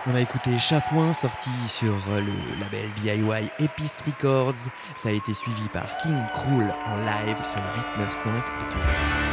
On a écouté Chafouin, sorti sur le label DIY Epice Records. Ça a été suivi par King Krul en live sur le 895 de Cœur.